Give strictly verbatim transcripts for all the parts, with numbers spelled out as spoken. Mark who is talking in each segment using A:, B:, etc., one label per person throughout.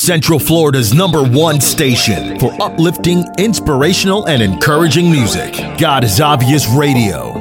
A: Central Florida's number one station for uplifting, inspirational, and encouraging music. God is Obvious Radio.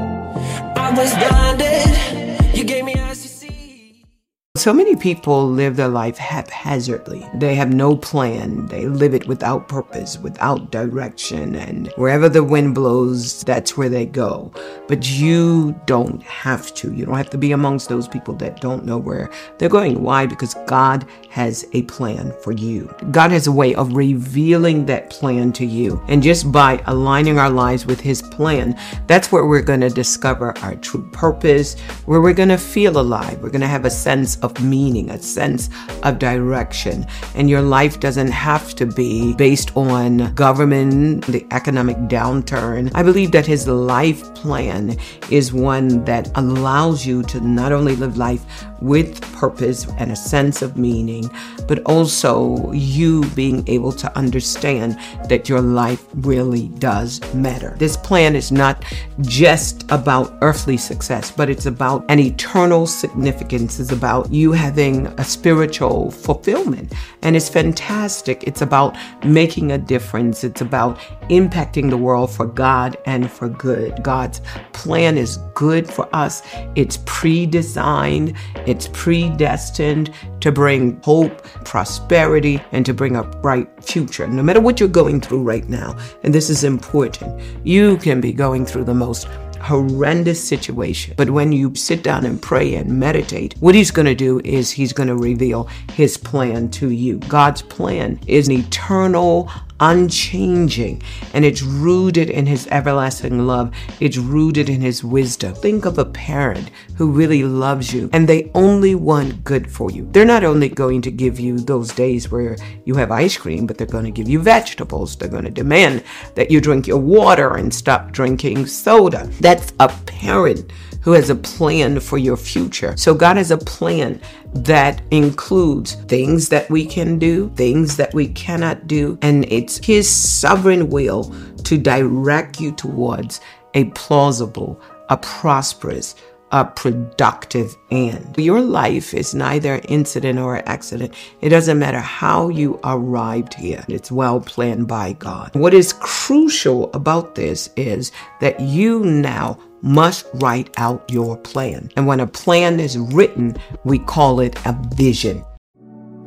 B: I was blinded. You gave me eyes to see.
C: So many people live their life haphazardly. They have no plan. They live it without purpose, without direction. And wherever the wind blows, that's where they go. But you don't have to. You don't have to be amongst those people that don't know where they're going. Why? Because God has a plan for you. God has a way of revealing that plan to you. And just by aligning our lives with His plan, that's where we're going to discover our true purpose, where we're going to feel alive. We're going to have a sense of meaning, a sense of direction. And your life doesn't have to be based on government, the economic downturn. I believe that His life plan is one that allows you to not only live life with purpose and a sense of meaning, but also you being able to understand that your life really does matter. This plan is not just about earthly success, but it's about an eternal significance. It's about you having a spiritual fulfillment. And it's fantastic. It's about making a difference. It's about impacting the world for God and for good. God's plan is good for us. It's pre-designed. It's predestined to bring hope, prosperity, and to bring a bright future. No matter what you're going through right now, and this is important, you can be going through the most horrendous situation. But when you sit down and pray and meditate, what He's going to do is He's going to reveal His plan to you. God's plan is an eternal, unchanging, and it's rooted in His everlasting love. It's rooted in His wisdom. Think of a parent who really loves you and they only want good for you. They're not only going to give you those days where you have ice cream, but they're going to give you vegetables. They're going to demand that you drink your water and stop drinking soda. That's a parent who has a plan for your future. So God has a plan that includes things that we can do, things that we cannot do, and it's His sovereign will to direct you towards a plausible, a prosperous, a productive end. Your life is neither incident or accident. It doesn't matter how you arrived here. It's well planned by God. What is crucial about this is that you now must write out your plan. And when a plan is written, we call it a vision.